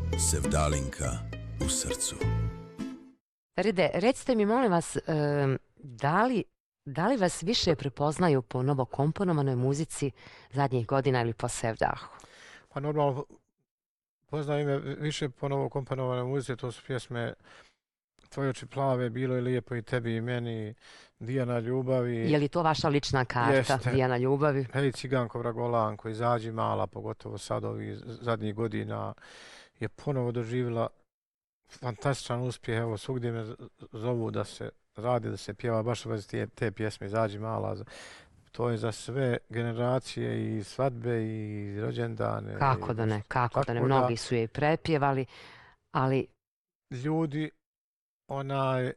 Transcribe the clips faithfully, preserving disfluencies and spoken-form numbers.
Sevdalinka u srcu. Feride, recite mi, molim vas, da li, da li vas više prepoznaju po novokomponovanoj muzici zadnjih godina ili po Sevdahu? Pa normalno, poznaju me više po novokomponovanoj muzici, to su pjesme Tvoje oči plave, Bilo je lijepo i tebi i meni, Dijana ljubavi. Je li to vaša lična karta, Jeste. Dijana ljubavi? Hej, Ciganko Vragolanko, Izađi mala, pogotovo sad ovih zadnjih godina, je ponovo doživjela fantastičan uspjeh. Evo, svugdje me zovu da se radi, da se pjeva baš u vezi te, te pjesme Izađi mala. To je za sve generacije i svadbe i rođendane. Kako da ne, kako da ne, mnogi su je prepjevali, ali... Ljudi onaj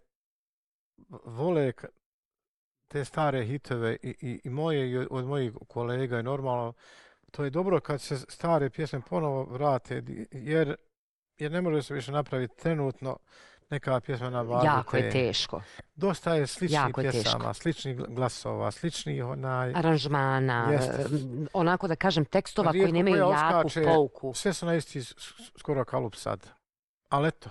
vole te stare hitove i, i, i moje i od mojih kolega i normalno to je dobro kad se stare pjesme ponovo vrate jer, jer ne može se više napraviti trenutno neka pjesma na bazi. Jako je teško. Dosta je sličnih jako je pjesama, teško. Sličnih glasova, sličnih onaj... aranžmana, Jeste. onako da kažem tekstova Rijetko koji nemaju jaku uskače, pouku. Sve su na isti skoro kalup sad. Ali eto,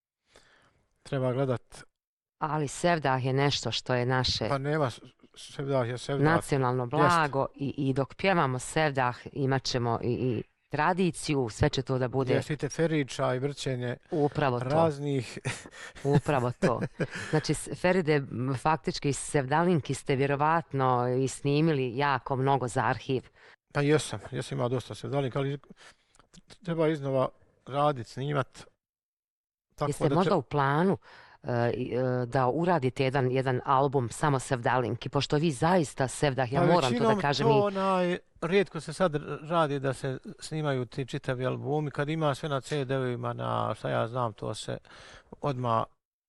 treba gledat. Ali Sevdah je nešto što je naše pa nema, Sevdah je Sevdah. nacionalno blago i, i dok pjevamo Sevdah imat ćemo i, i tradiciju, sve će to da bude... Jeste i teferića i vrćenje upravo to. raznih... Upravo to. Znači, Feride, faktički Sevdalinki ste vjerovatno i snimili jako mnogo za arhiv. Pa jesam, jesam imao dosta Sevdalinka, ali treba iznova radit, snimat. Tako Jeste da možda u planu uh, da uradite jedan, jedan album samo Sevdalinki, pošto vi zaista Sevdah, ja pa moram to da kažem. To onaj, rijetko se sad radi da se snimaju ti čitavi albumi, kad ima sve na ce de-ovima, na šta ja znam, to se odmah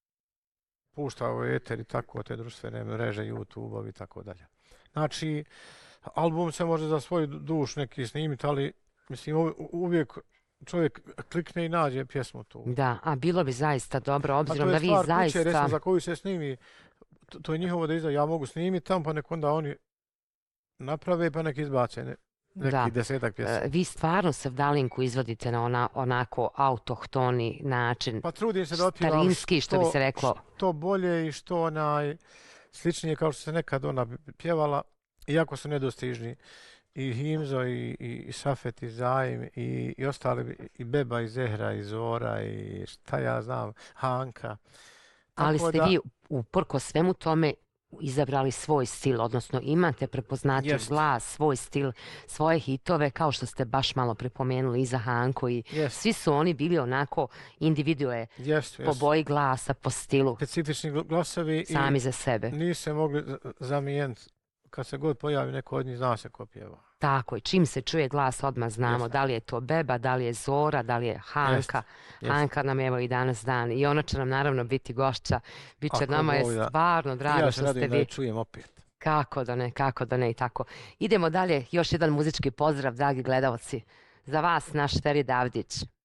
pušta u eter i tako, te društvene mreže, YouTube-ovi i tako dalje. Znači, album se može za svoj duš neki snimiti, ali mislim uvijek čovjek klikne i nađe pjesmu tu. Da, a bilo bi zaista dobro, obzirom da vi zaista... zaista... To je stvar kuće, recimo, za koju se snimi, to, to je njihovo da izda, ja mogu snimiti tamo, pa nek onda oni naprave, pa nek izbace ne, neki da. desetak pjesma. E, vi stvarno Sevdalinku izvodite na ona, onako autohtoni način, pa trudim se da otpivam starinski, što, što bi se reklo. Što bolje i što onaj sličnije kao što se nekad ona pjevala, iako su nedostižni. I Himzo, i, i, i Safet, i Zaim, i, i ostali, i Beba, i Zehra, i Zora, i šta ja znam, Hanka. Tako ali ste da, vi uprko svemu tome izabrali svoj stil, odnosno imate prepoznatljiv glas, svoj stil, svoje hitove, kao što ste baš malo pripomenuli i za Hanku i jest. Svi su oni bili onako individue jest, po jest. boji glasa, po stilu. Specifični glasovi sami i za sebe. Nisu se mogli zamijeniti. Kad se god pojavi neko od njih, zna se ko pjeva. Tako je, čim se čuje glas odmah znamo. Jeste. Da li je to Beba, da li je Zora, da li je Hanka. Jeste. Jeste. Hanka nam evo i danas dan i ona će nam naravno biti gošća. Biće Ako nama je da. stvarno drago ja što ste vi. Ja se radim da je čujem opet. Kako da ne, kako da ne i tako. Idemo dalje, još jedan muzički pozdrav, dragi gledalci. Za vas, naš Ferid Avdić.